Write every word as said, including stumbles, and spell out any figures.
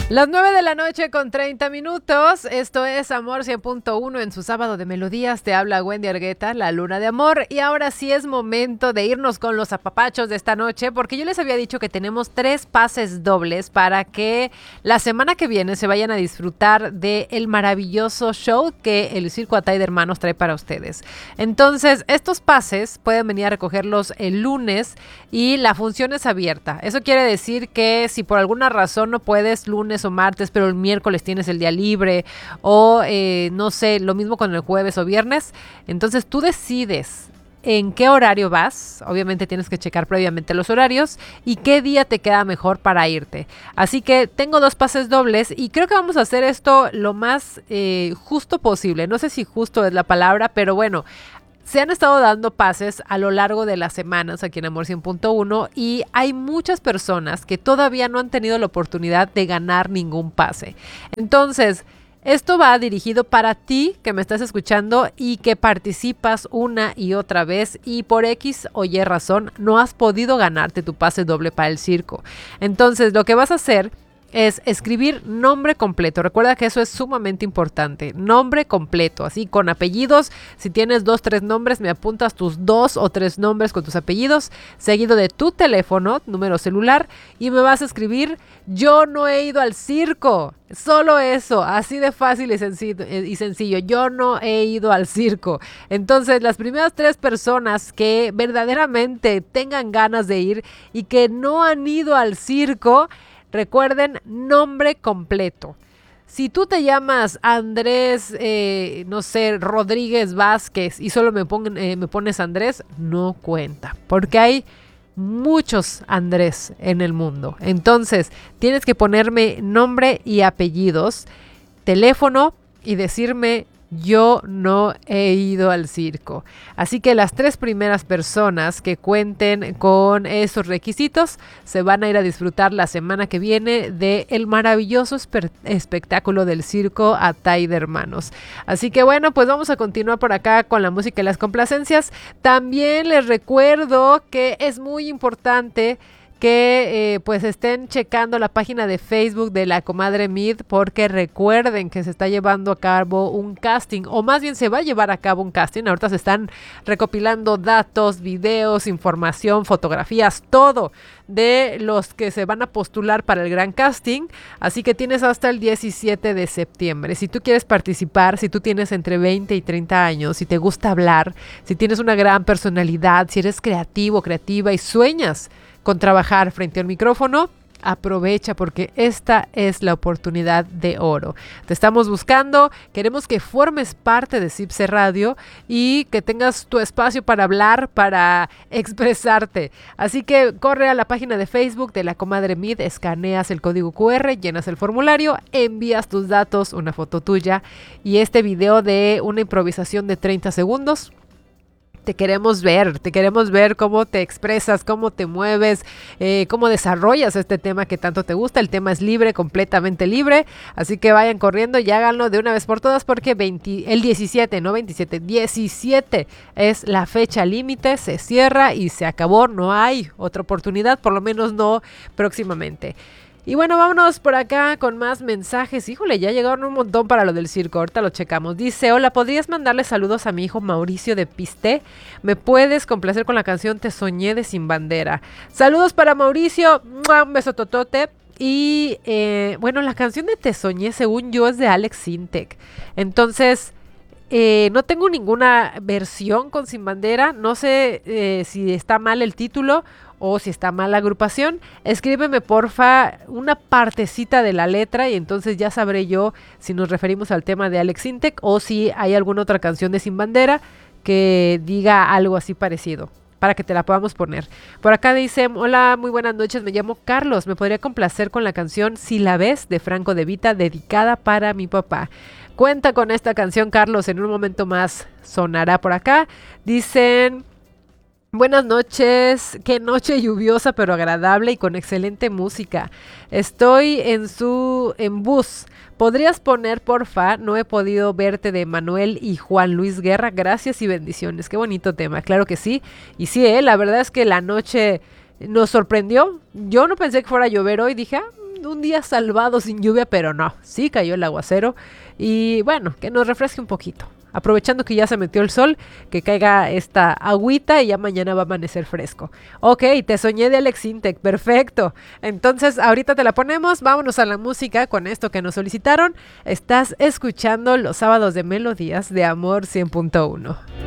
Las nueve de la noche con treinta minutos, esto es Amor cien punto uno en su sábado de melodías, te habla Wendy Argueta, la luna de amor, y ahora sí es momento de irnos con los apapachos de esta noche, porque yo les había dicho que tenemos tres pases dobles para que la semana que viene se vayan a disfrutar del maravilloso show que el Circo Atay de Hermanos trae para ustedes. Entonces, estos pases pueden venir a recogerlos el lunes y la función es abierta. Eso quiere decir que si por alguna razón no puedes lunes o martes, pero el miércoles tienes el día libre o eh, no sé, lo mismo con el jueves o viernes, entonces tú decides en qué horario vas. Obviamente tienes que checar previamente los horarios y qué día te queda mejor para irte. Así que tengo dos pases dobles y creo que vamos a hacer esto lo más eh, justo posible. No sé si justo es la palabra, pero bueno, se han estado dando pases a lo largo de las semanas aquí en Amor cien punto uno y hay muchas personas que todavía no han tenido la oportunidad de ganar ningún pase. Entonces, esto va dirigido para ti que me estás escuchando y que participas una y otra vez y por X o Y razón no has podido ganarte tu pase doble para el circo. Entonces, lo que vas a hacer es escribir nombre completo. Recuerda que eso es sumamente importante. Nombre completo, así con apellidos. Si tienes dos, tres nombres, me apuntas tus dos o tres nombres con tus apellidos, seguido de tu teléfono, número celular, y me vas a escribir: yo no he ido al circo. Solo eso, así de fácil y sencillo, y sencillo. Yo no he ido al circo. Entonces, las primeras tres personas que verdaderamente tengan ganas de ir y que no han ido al circo, recuerden, nombre completo. Si tú te llamas Andrés, eh, no sé, Rodríguez Vázquez y solo me, pon, eh, me pones Andrés, no cuenta, porque hay muchos Andrés en el mundo. Entonces, tienes que ponerme nombre y apellidos, teléfono y decirme: yo no he ido al circo. Así que las tres primeras personas que cuenten con esos requisitos se van a ir a disfrutar la semana que viene del maravilloso espe- espectáculo del Circo Atay de Hermanos. Así que bueno, pues vamos a continuar por acá con la música y las complacencias. También les recuerdo que es muy importante que eh, pues estén checando la página de Facebook de La Comadre Mid, porque recuerden que se está llevando a cabo un casting, o más bien se va a llevar a cabo un casting. Ahorita se están recopilando datos, videos, información, fotografías, todo de los que se van a postular para el gran casting, así que tienes hasta el diecisiete de septiembre. Si tú quieres participar, si tú tienes entre veinte y treinta años, si te gusta hablar, si tienes una gran personalidad, si eres creativo, creativa y sueñas con trabajar frente al micrófono, aprovecha, porque esta es la oportunidad de oro. Te estamos buscando, queremos que formes parte de Cipse Radio y que tengas tu espacio para hablar, para expresarte. Así que corre a la página de Facebook de La Comadre Mid, escaneas el código cu erre, llenas el formulario, envías tus datos, una foto tuya y este video de una improvisación de treinta segundos. Te queremos ver, te queremos ver cómo te expresas, cómo te mueves, eh, cómo desarrollas este tema que tanto te gusta. El tema es libre, completamente libre, así que vayan corriendo y háganlo de una vez por todas, porque veinte, el diecisiete, no veintisiete, diecisiete es la fecha límite, se cierra y se acabó, no hay otra oportunidad, por lo menos no próximamente. Y bueno, vámonos por acá con más mensajes. Híjole, ya llegaron un montón para lo del circo, ahorita lo checamos. Dice: hola, ¿podrías mandarle saludos a mi hijo Mauricio de Piste? ¿Me puedes complacer con la canción Te Soñé de Sin Bandera? Saludos para Mauricio, un beso totote. Y eh, bueno, la canción de Te Soñé, según yo, es de Alex Sintek. Entonces, eh, no tengo ninguna versión con Sin Bandera. No sé eh, si está mal el título o si está mal la agrupación. Escríbeme porfa una partecita de la letra y entonces ya sabré yo si nos referimos al tema de Alex Sintek o si hay alguna otra canción de Sin Bandera que diga algo así parecido, para que te la podamos poner. Por acá dice: hola, muy buenas noches, me llamo Carlos, ¿me podría complacer con la canción Si la ves de Franco De Vita, dedicada para mi papá? Cuenta con esta canción, Carlos, en un momento más sonará por acá. Dicen: buenas noches, qué noche lluviosa pero agradable y con excelente música. Estoy en su en bus. ¿Podrías poner, porfa, No he podido verte, de Manuel y Juan Luis Guerra? Gracias y bendiciones. Qué bonito tema, claro que sí. Y sí, eh, la verdad es que la noche nos sorprendió. Yo no pensé que fuera a llover hoy, dije, ah, un, un día salvado sin lluvia, pero no, sí cayó el aguacero y bueno, que nos refresque un poquito. Aprovechando que ya se metió el sol, que caiga esta agüita y ya mañana va a amanecer fresco. Ok, te soñé de Alex Intec, perfecto. Entonces ahorita te la ponemos, vámonos a la música con esto que nos solicitaron. Estás escuchando los sábados de Melodías de Amor cien punto uno.